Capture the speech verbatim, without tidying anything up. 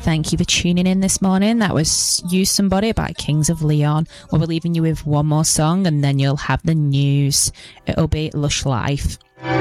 thank you for tuning in this morning. That was Use Somebody by Kings of Leon. We'll be leaving you with one more song and then you'll have the news. It'll be Lush Life.